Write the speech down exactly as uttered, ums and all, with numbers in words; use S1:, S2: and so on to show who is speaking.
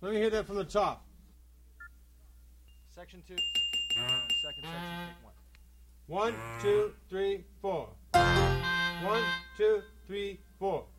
S1: Let me hear that from the top.
S2: Section two. Second section, take one.
S1: One, two, three, four. One, two, three, four.